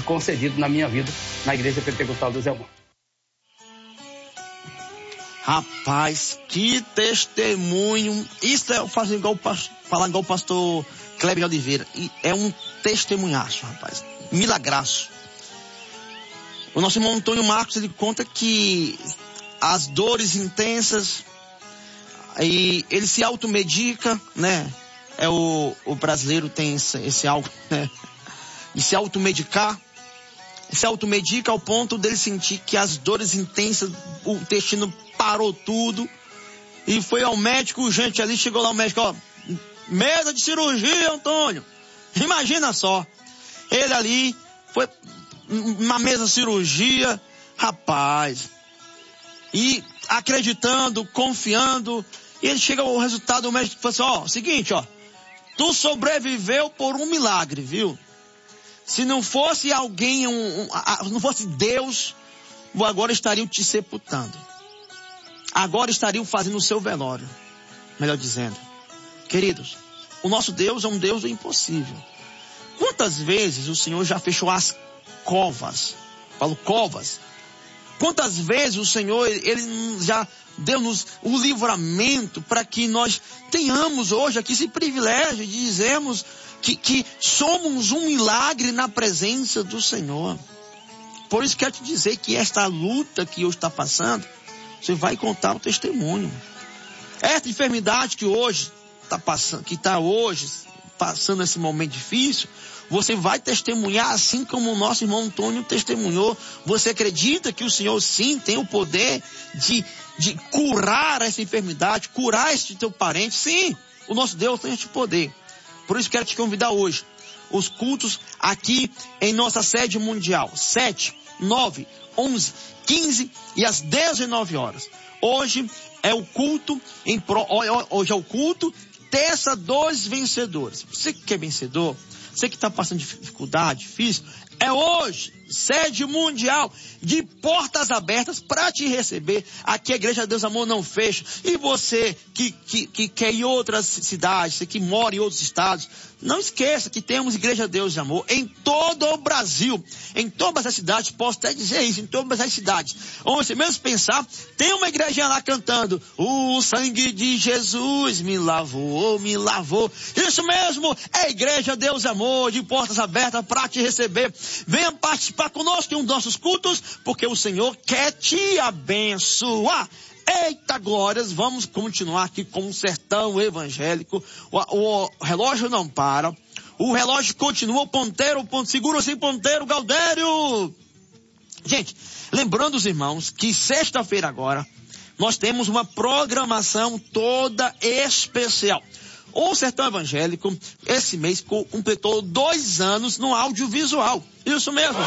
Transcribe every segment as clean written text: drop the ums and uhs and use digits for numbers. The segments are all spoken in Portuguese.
concedido na minha vida, na Igreja Pentecostal do Zé Monte. Rapaz, que testemunho. Isso é falar igual o pastor Kleber Oliveira. E é um testemunhaço, rapaz. Milagraço. O nosso irmão Antônio Marcos, ele conta que as dores intensas, e ele se automedica, né? O brasileiro tem esse algo, né? De se automedicar. Se automedica ao ponto dele sentir que as dores intensas, o intestino parou tudo. E foi ao médico, gente, ali chegou lá o médico, ó, mesa de cirurgia, Antônio. Imagina só. Ele ali, foi na mesa de cirurgia, rapaz. E acreditando, confiando. E ele chega ao resultado, o médico fala assim, ó, seguinte, ó. Tu sobreviveu por um milagre, viu? Se não fosse alguém, não fosse Deus, agora estariam te sepultando. Agora estariam fazendo o seu velório. Melhor dizendo. Queridos, o nosso Deus é um Deus do impossível. Quantas vezes o Senhor já fechou as covas? Falo covas. Quantas vezes o Senhor, Ele já deu-nos o livramento para que nós tenhamos hoje aqui esse privilégio de dizermos que somos um milagre na presença do Senhor. Por isso quero te dizer que esta luta que hoje está passando, você vai contar o testemunho. Esta enfermidade que hoje está passando, que está hoje passando esse momento difícil, você vai testemunhar assim como o nosso irmão Antônio testemunhou. Você acredita que o Senhor sim tem o poder de curar essa enfermidade, curar esse teu parente? Sim, o nosso Deus tem esse poder. Por isso quero te convidar hoje. Os cultos aqui em nossa sede mundial. 7, 9, 11, 15 e às 19 horas. Hoje é o culto hoje é o culto Terça dos Vencedores. Você que é vencedor, você que está passando dificuldade, difícil, é hoje, sede mundial, de portas abertas para te receber. Aqui a Igreja Deus Amor não fecha. E você que quer ir em outras cidades, você que mora em outros estados, não esqueça que temos Igreja Deus de Amor em todo o Brasil, em todas as cidades, posso até dizer isso, em todas as cidades. Onde você mesmo pensar, tem uma igrejinha lá cantando, o sangue de Jesus me lavou, me lavou. Isso mesmo, é a Igreja Deus de Amor, de portas abertas para te receber. Venha participar conosco em um dos nossos cultos, porque o Senhor quer te abençoar. Eita glórias, vamos continuar aqui com o sertão evangélico. O relógio não para, o relógio continua, o ponteiro, segura-se ponteiro, Galdério. Gente, lembrando os irmãos que sexta-feira agora, nós temos uma programação toda especial. O Sertão Evangélico, esse mês, completou 2 anos no audiovisual. Isso mesmo.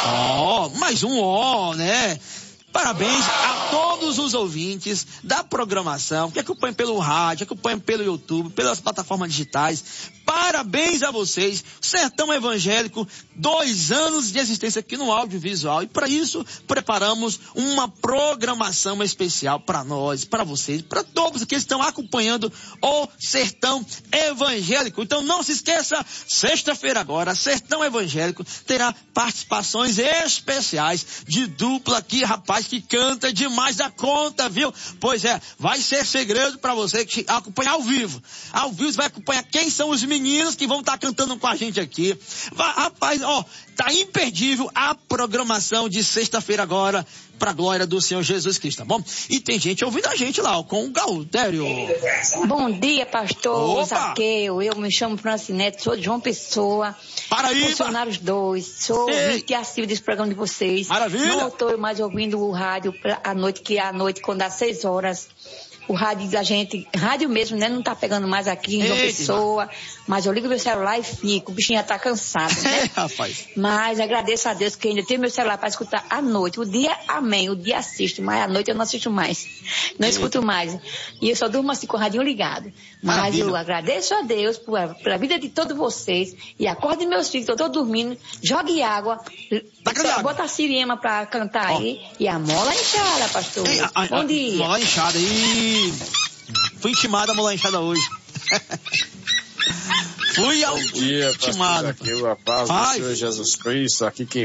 Mais um né? Parabéns a todos os ouvintes da programação, que acompanham pelo rádio, acompanham pelo YouTube, pelas plataformas digitais. Parabéns a vocês. Sertão Evangélico, 2 anos de existência aqui no audiovisual. E para isso, preparamos uma programação especial para nós, para vocês, para todos que estão acompanhando o Sertão Evangélico. Então não se esqueça, sexta-feira agora, Sertão Evangélico terá participações especiais de dupla aqui, rapaz, que canta demais da conta, viu? Pois é, vai ser segredo para você que acompanhar ao vivo. Ao vivo você vai acompanhar quem são os meninos que vão estar cantando com a gente aqui. Rapaz, tá imperdível a programação de sexta-feira agora, pra glória do Senhor Jesus Cristo, tá bom? E tem gente ouvindo a gente lá, com o Galdério. Bom dia, pastor Zaqueu. Eu me chamo Francinete, sou de João Pessoa. Paraíba. Funcionários 2. Sou ouvinte assíduo desse programa de vocês. Maravilha. Não estou mais ouvindo o rádio à noite, que é à noite, quando dá 6 horas. O rádio da gente, rádio mesmo, né? Não tá pegando mais aqui em João Pessoa. Mas eu ligo meu celular e fico. O bichinho já tá cansado, né? Rapaz. Mas agradeço a Deus que ainda tenho meu celular para escutar à noite. O dia, amém. O dia assisto, mas à noite eu não assisto mais. Não escuto mais. E eu só durmo assim com o radinho ligado. Mas maravilha. Eu agradeço a Deus pela vida de todos vocês. E acorde meus filhos, eu tô dormindo. Jogue água. Bota a siriema pra cantar aí. E a mola inchada, pastor. Bom dia. Mola inchada. Fui intimada a mola inchada hoje. Fui Bom dia, intimada. Aqui a paz do Senhor Jesus Cristo. Aqui quem